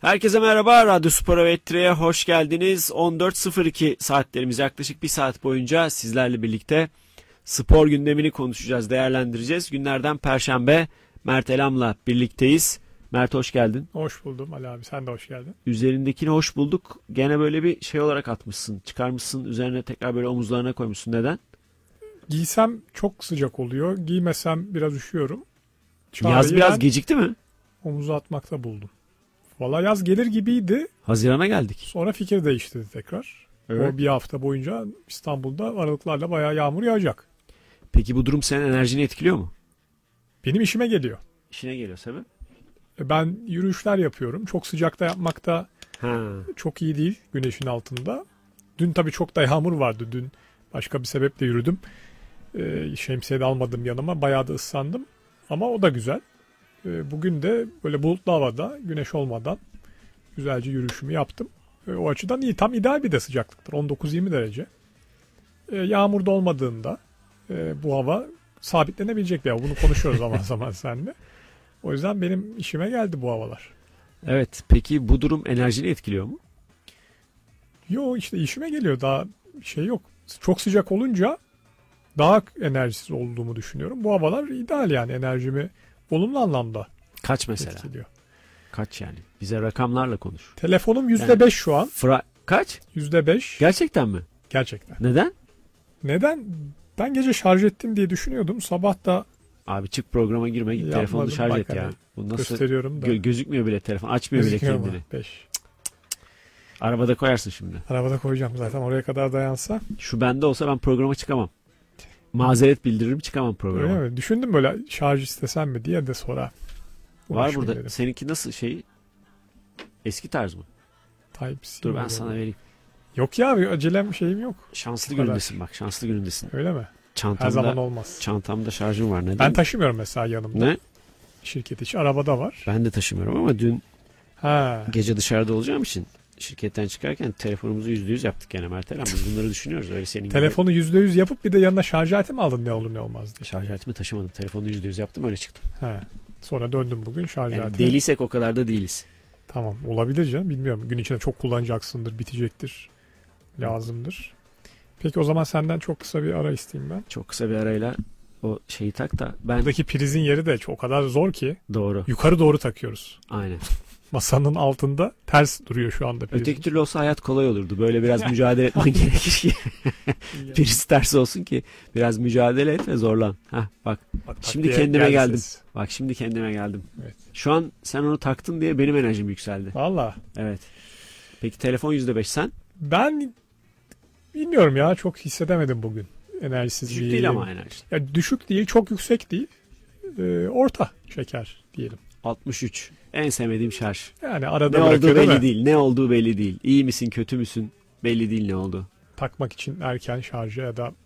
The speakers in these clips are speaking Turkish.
Herkese merhaba, Radyo Spor Vetre'ye hoş geldiniz. 14.02 saatlerimiz, yaklaşık bir saat boyunca sizlerle birlikte spor gündemini konuşacağız, değerlendireceğiz. Günlerden Perşembe, Mert Elam'la birlikteyiz. Mert hoş geldin. Hoş buldum Ali abi, sen de hoş geldin. Üzerindekini hoş bulduk. Gene böyle bir şey olarak atmışsın, çıkarmışsın, üzerine tekrar böyle omuzlarına koymuşsun. Neden? Giysem çok sıcak oluyor, giymesem biraz üşüyorum. Yaz biraz gecikti mi? Omuza atmakta buldum. Valla yaz gelir gibiydi. Haziran'a geldik. Sonra fikir değişti tekrar. Evet. O bir hafta boyunca İstanbul'da aralıklarla bayağı yağmur yağacak. Peki bu durum senin enerjini etkiliyor mu? Benim işime geliyor. İşine geliyor sebep? Ben yürüyüşler yapıyorum. Çok sıcakta yapmak da çok iyi değil güneşin altında. Dün tabii çok da yağmur vardı. Dün başka bir sebeple yürüdüm. Şemsiye de almadım yanıma. Bayağı da ıslandım. Ama o da güzel. Bugün de böyle bulutlu havada, güneş olmadan güzelce yürüyüşümü yaptım. O açıdan iyi. Tam ideal bir de sıcaklıktır. 19-20 derece. Yağmur da olmadığında bu hava sabitlenebilecek bir hava. Bunu konuşuyoruz zaman zaman seninle. O yüzden benim işime geldi bu havalar. Evet. Peki bu durum enerjini etkiliyor mu? Yo işte işime geliyor. Daha şey yok. Çok sıcak olunca daha enerjisiz olduğumu düşünüyorum. Bu havalar ideal yani, enerjimi olumlu anlamda Kaç mesela? etkiliyor. Kaç yani? Bize rakamlarla konuş. Telefonum %5 şu an. Kaç? %5. Gerçekten mi? Gerçekten. Neden? Neden? Ben gece şarj ettim diye düşünüyordum. Sabah da Abi çık programa girme, git telefonunu şarj bak et ya. hani Bu nasıl gösteriyorum da. gözükmüyor bile telefon. Açmıyor bile kendini. 5. Arabada koyarsın şimdi. Arabada koyacağım zaten, oraya kadar dayansa. Şu bende olsa ben programa çıkamam. Mazeret bildiririm, çıkamam programa. Öyle mi? Düşündüm böyle şarj istesem mi diye de sonra. Var burada. Dedim. Seninki nasıl şey? Eski tarz mı? Type-C Dur ben böyle. sana vereyim. Yok ya, bir acelem şeyim yok. Şanslı Bu kadar. günündesin bak. Şanslı günündesin. Öyle mi? Her zaman Çantamda, olmaz. çantamda şarjım var. Neden? Ben taşımıyorum mesela yanımda. Ne? Şirket içi arabada var. Ben de taşımıyorum ama dün Ha. gece dışarıda olacağım için şirketten çıkarken telefonumuzu %100 yaptık gene Mert Eren. Biz bunları düşünüyoruz öyle senin gibi. Telefonu %100 yapıp bir de yanına şarj aleti mi aldın, ne olur ne olmaz diye. Şarj aletimi taşımadım. Telefonu %100 yaptım, öyle çıktım. Ha. Sonra döndüm bugün şarj Yani aleti. deliysek o kadar da değiliz. Tamam, olabilir canım, bilmiyorum. Gün içinde çok kullanacaksındır, bitecektir, lazımdır. Peki o zaman senden çok kısa bir ara isteyeyim ben. Çok kısa bir arayla o şeyi tak da ben... Buradaki prizin yeri de o kadar zor ki Doğru. yukarı doğru takıyoruz. Aynen. Masanın altında ters duruyor şu anda prizin. Öteki türlü olsa hayat kolay olurdu. Böyle biraz mücadele etmen gerekir ki priz ters olsun ki biraz mücadele et ve zorlan. Hah bak. Şimdi kendime geldim. Bak şimdi kendime geldim. Evet. Şu an sen onu taktın diye benim enerjim yükseldi. Valla. Evet. Peki telefon %5 sen? Ben bilmiyorum ya, çok hissedemedim bugün enerjisizliği. Düşük değil ama enerji. Ya düşük değil, çok yüksek değil. Orta şeker diyelim. 63. En sevmediğim şarj. Yani arada Ne olduğu bırakıyor değil belli mi? değil. Ne olduğu belli değil. İyi misin kötü müsün belli değil ne oldu. Takmak için erken şarjı ya da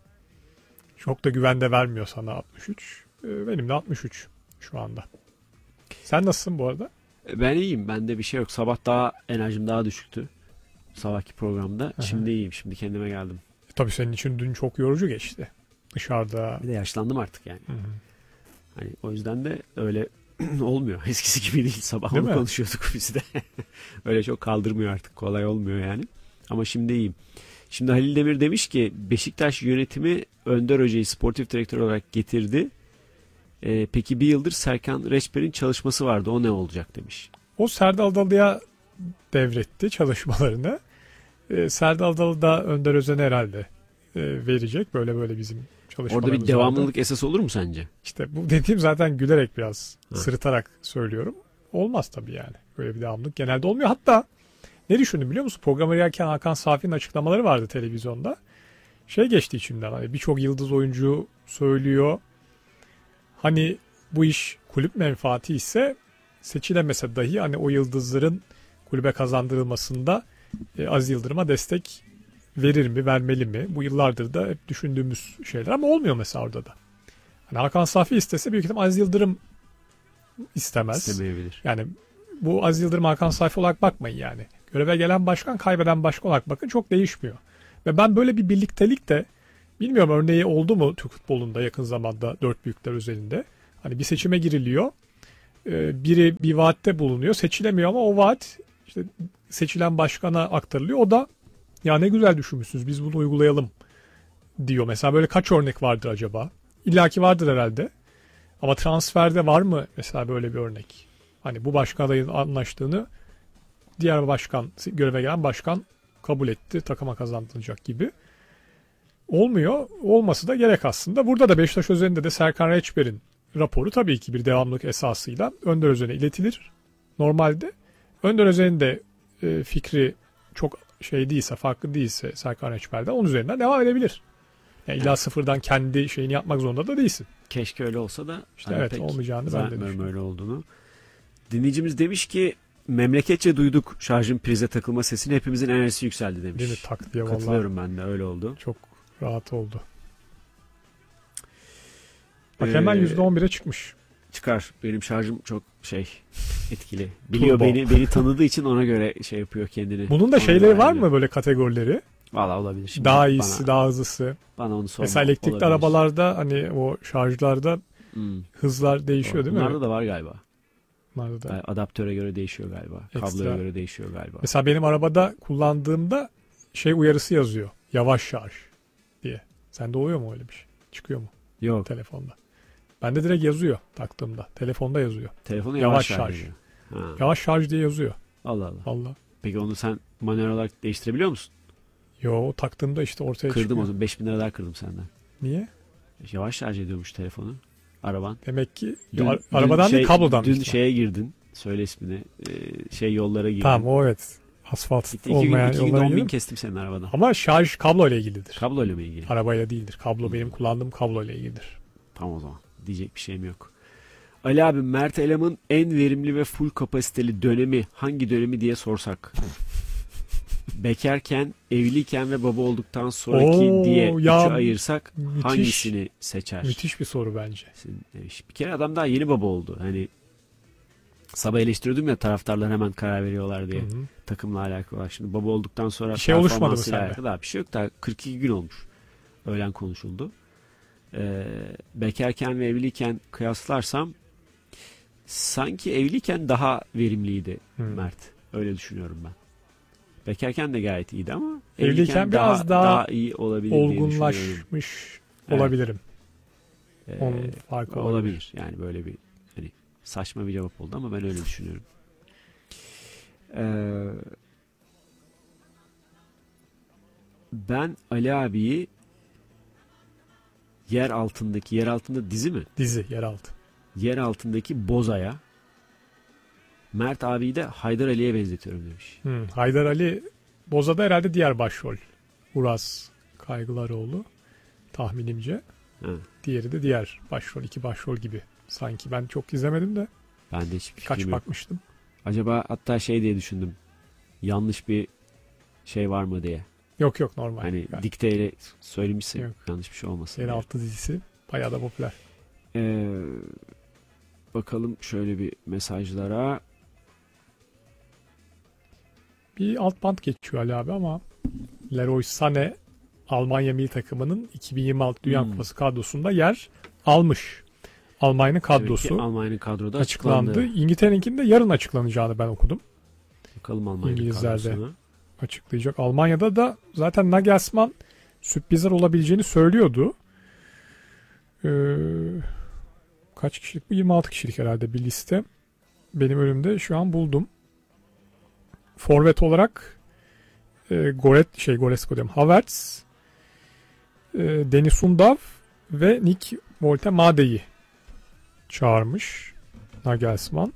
çok da güvende vermiyor sana 63. Benim de 63 şu anda. Sen nasılsın bu arada? Ben iyiyim. Bende bir şey yok. Sabah daha enerjim daha düşüktü. Sabahki programda. Aha. Şimdi iyiyim. Şimdi kendime geldim. Tabii senin için dün çok yorucu geçti. Dışarıda. Bir de yaşlandım artık yani. Hı hı. Hani o yüzden de öyle olmuyor. Eskisi gibi değil. Sabah Değil onu mi? konuşuyorduk biz de. Öyle çok kaldırmıyor artık. Kolay olmuyor yani. Ama şimdi iyiyim. Şimdi Halil Demir demiş ki Beşiktaş yönetimi Önder Hoca'yı sportif direktör olarak getirdi. Peki bir yıldır Serkan Reçber'in çalışması vardı. O ne olacak demiş. O Serdal Dalı'ya devretti çalışmalarını. Serdal Dalı da Önder Özen'e herhalde verecek. Böyle bizim çalışmalarımız Orada bir devamlılık vardı. esas olur mu sence? İşte bu dediğim zaten gülerek biraz sırıtarak söylüyorum. Olmaz tabii yani. Böyle bir devamlılık genelde olmuyor. Hatta ne düşündüm biliyor musun? Programa girerken Hakan Safi'nin açıklamaları vardı televizyonda. Şey geçti içimden, hani birçok yıldız oyuncu söylüyor. Hani bu iş kulüp menfaati ise seçilemese dahi hani o yıldızların kulübe kazandırılmasında Aziz Yıldırım'a destek verir mi, vermeli mi? Bu yıllardır da hep düşündüğümüz şeyler ama olmuyor mesela orada da. Hani Hakan Safi istese büyük ihtimal Aziz Yıldırım istemez. İstemeyebilir. Yani bu Aziz Yıldırım Hakan Safi olarak bakmayın yani. Göreve gelen başkan, kaybeden başkan olarak bakın, çok değişmiyor. Ve ben böyle bir birliktelik de bilmiyorum, örneği oldu mu Türk futbolunda yakın zamanda dört büyükler özelinde. Hani bir seçime giriliyor. Biri bir vaatte bulunuyor. Seçilemiyor ama o vaat işte işte seçilen başkana aktarılıyor. O da ya ne güzel düşünmüşsünüz, biz bunu uygulayalım diyor. Mesela böyle kaç örnek vardır acaba? İlla ki vardır herhalde. Ama transferde var mı mesela böyle bir örnek? Hani bu başkan adayın anlaştığını diğer başkan, göreve gelen başkan kabul etti, takıma kazandırılacak gibi. Olmuyor. Olması da gerek aslında. Burada da Beşiktaş özelinde de Serkan Reçber'in raporu tabii ki bir devamlılık esasıyla Önder Özen'e iletilir. Normalde Önder Özen'in de fikri çok şey değilse, farklı değilse Serkan Reçber'den onun üzerinden devam edebilir. Yani illa sıfırdan kendi şeyini yapmak zorunda da değilsin. Keşke öyle olsa da İşte evet, pek olmayacağını ben de zannetmiyorum düşünüyorum. öyle olduğunu. Dinleyicimiz demiş ki memleketçe duyduk şarjın prize takılma sesini, hepimizin enerjisi yükseldi demiş. Değil mi? Tak diye vallahi. Katılıyorum ben de, öyle oldu. Çok rahat oldu. Bak hemen %11'e çıkmış. Çıkar. Benim şarjım çok etkili. Biliyor Turbo. beni tanıdığı için ona göre şey yapıyor kendini. Bunun da Ona şeyleri göre var ayarlıyor. mı böyle kategorileri? Valla olabilir. Şimdi Daha iyisi, daha hızlısı. bana onu sorma. Mesela elektrikli Olabilir. arabalarda hani o şarjlarda hızlar değişiyor değil mi? Bunlarda da var galiba. Bunlarda da. Yani adaptöre göre değişiyor galiba. Ekstra. Kabloya göre değişiyor galiba. Mesela benim arabada kullandığımda şey uyarısı yazıyor. Yavaş şarj diye. Sende oluyor mu öyle bir şey? Çıkıyor mu Yok. telefonda? Bende direkt yazıyor taktığımda. Telefonda yazıyor. Telefonu Yavaş yavaş şarj. ediyor. Ha. Yavaş şarj diye yazıyor. Allah Allah. Valla. Peki onu sen manuel olarak değiştirebiliyor musun? Yo, taktığımda işte ortaya Kırdım çıkıyor. o zaman. 5.000 lira daha kırdım senden. Niye? Yavaş şarj ediyormuş telefonu. Araban. Demek ki Dün- arabadan dün değil, kablodan. Dün işte. şeye girdin. Söyle ismini. Yollara girdin. Tamam, o evet. Asfalt Gitti, 2 olmayan gün yollara 10 bin girdim. kestim senin arabadan. Ama şarj kablo ile ilgilidir. Kabloyla mı ilgili? Arabayla değildir. Kablo benim kullandığım kablo ile ilgilidir. Tamam o zaman. Diyecek bir şeyim yok. Ali abi, Mert Elam'ın en verimli ve full kapasiteli dönemi hangi dönemi diye sorsak. Bekarken, evliyken ve baba olduktan sonraki Oo, diye ya, üçe ayırsak müthiş. hangisini seçer? Müthiş bir soru bence. Demiş. Bir kere adam daha yeni baba oldu. Hani sabah eleştiriyordum ya, taraftarlar hemen karar veriyorlar diye. Hı hı. Takımla alakalı olarak. Şimdi baba olduktan sonra Bir şey oluşmadı mı performansıyla sende? alakalı daha bir şey yok. Daha 42 gün olmuş. Öğlen konuşuldu. Bekarken ve evliyken kıyaslarsam sanki evliyken daha verimliydi Mert. Öyle düşünüyorum ben. Bekarken de gayet iyiydi ama Evliyken biraz daha iyi olabilir diye düşünüyorum. olgunlaşmış Evet. olabilirim. Onun farkı olabilir. Yani böyle bir hani saçma bir cevap oldu ama ben öyle düşünüyorum. Ben Ali abiyi yer altında dizi mi? Dizi, yeraltı. Yer altındaki Boza'ya, Mert abiyi de Haydar Ali'ye benzetiyorum demiş. Haydar Ali Boza'da herhalde diğer başrol. Uraz Kaygılaroğlu tahminimce. Ha. Diğeri de diğer başrol. İki başrol gibi. Sanki ben çok izlemedim de Ben de hiç birkaç fikrim yok. bakmıştım. Acaba hatta diye düşündüm. Yanlış bir şey var mı diye. Yok normal. Hani Yani dikteyle söylemişsin. Yok. Yanlış bir şey olmasın diye. yeraltı dizisi bayağı da popüler. Bakalım şöyle bir mesajlara. Bir alt bant geçiyor Ali abi ama Leroy Sané Almanya milli takımının 2026 Dünya Kupası kadrosunda yer almış. Almanya'nın kadrosu Almanya'nın kadroda açıklandı. açıklandı. İngiltere'ninkinin de yarın açıklanacağını ben okudum. Bakalım Almanya'nın İngilizler de kadrosuna. açıklayacak. Almanya'da da zaten Nagelsmann sürprizler olabileceğini söylüyordu. Kaç kişilik bu? 26 kişilik herhalde bir liste. Benim önümde şu an buldum. Forvet olarak Goretzka diyorum. Havertz, Denis Undav ve Nick Woltemade'yi çağırmış Nagelsmann.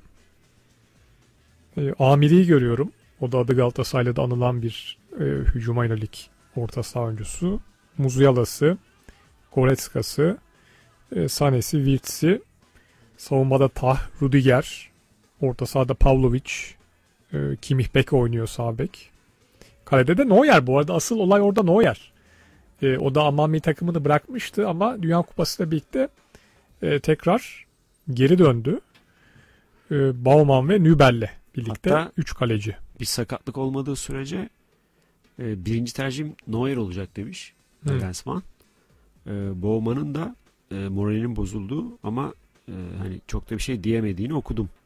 Amiri'yi görüyorum. O da adı Galatasaray'la da anılan bir hücuma yönelik orta saha oyuncusu. Musiala'sı, Goretzka'sı, Sané'si, Wirtz'i, savunmada Tah, Rudiger, orta sahada Pavlovic, Kimmich bek oynuyor, sağ bek. Kalede de Neuer, bu arada asıl olay orada Neuer. O da Alman milli takımını bırakmıştı ama Dünya Kupası ile birlikte tekrar geri döndü. Baumann ve Nübel'le birlikte 3 kaleci. Bir sakatlık olmadığı sürece birinci tercihim Neuer olacak demiş Nagelsmann. Bowman'ın da moralinin bozulduğu ama hani çok da bir şey diyemediğini okudum.